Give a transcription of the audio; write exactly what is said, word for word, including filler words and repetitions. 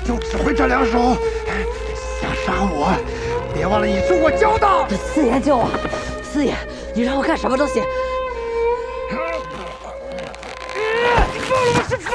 就只会这两手。想杀我，别忘了你是我教的。 四爷救我，四爷，你让我干什么都行。